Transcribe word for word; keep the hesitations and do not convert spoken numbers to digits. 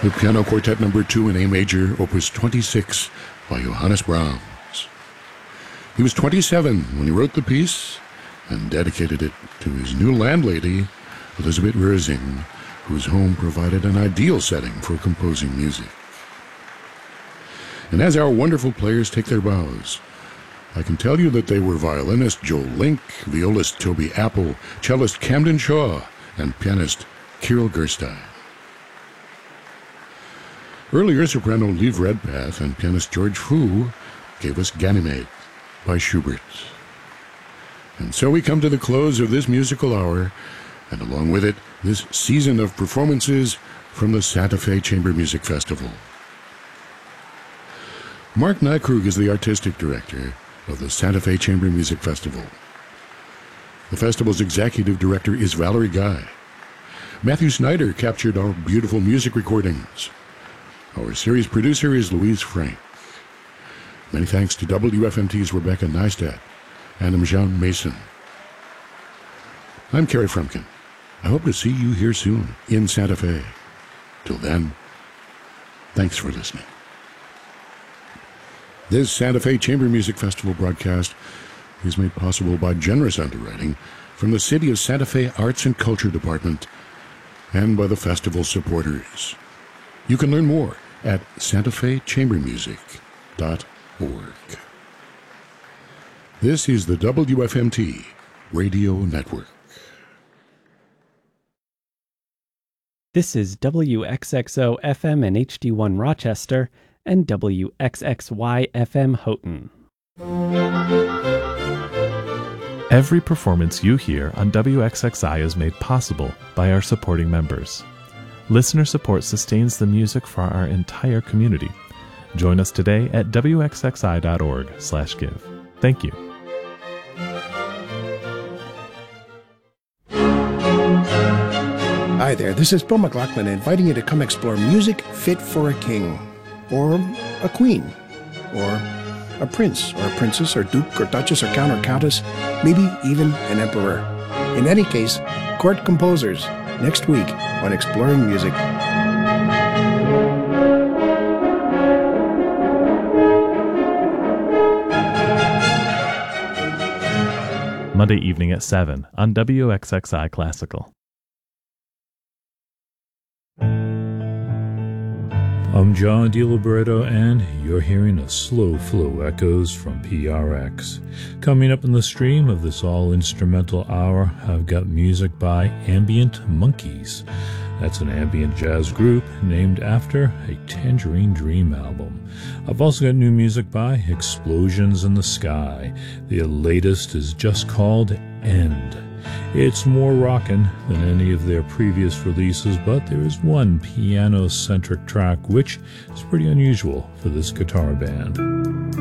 The Piano Quartet Number two in A Major, Opus twenty-six, by Johannes Brahms. He was twenty-seven when he wrote the piece and dedicated it to his new landlady, Elizabeth Rösing, whose home provided an ideal setting for composing music. And as our wonderful players take their bows, I can tell you that they were violinist Joe Link, violist Toby Apple, cellist Camden Shaw, and pianist Kirill Gerstein. Earlier, soprano Liv Redpath and pianist George Fu gave us Ganymede by Schubert. And so we come to the close of this musical hour, and along with it, this season of performances from the Santa Fe Chamber Music Festival. Mark Nykrug is the artistic director of the Santa Fe Chamber Music Festival. The festival's executive director is Valerie Guy. Matthew Snyder captured our beautiful music recordings. Our series producer is Louise Frank. Many thanks to W F M T's Rebecca Neistat and Mjan Mason. I'm Kerry Frumkin. I hope to see you here soon in Santa Fe. Till then, thanks for listening. This Santa Fe Chamber Music Festival broadcast is made possible by generous underwriting from the City of Santa Fe Arts and Culture Department and by the festival supporters. You can learn more at santa fe chamber music dot org. This is the W F M T Radio Network. This is W X X O F M and H D one Rochester and W X X Y F M Houghton. Every performance you hear on W X X I is made possible by our supporting members. Listener support sustains the music for our entire community. Join us today at W X X I dot org slash give. Thank you. Hi there, this is Bill McLaughlin inviting you to come explore music fit for a king, or a queen, or a prince, or a princess, or duke, or duchess, or count, or countess, maybe even an emperor. In any case, court composers, next week on Exploring Music. Monday evening at seven on W X X I Classical. I'm John DiLiberto, and you're hearing a slow flow echoes from P R X. Coming up in the stream of this all-instrumental hour, I've got music by Ambient Monkeys. That's an ambient jazz group named after a Tangerine Dream album. I've also got new music by Explosions in the Sky. The latest is just called End. It's more rockin' than any of their previous releases, but there is one piano-centric track which is pretty unusual for this guitar band.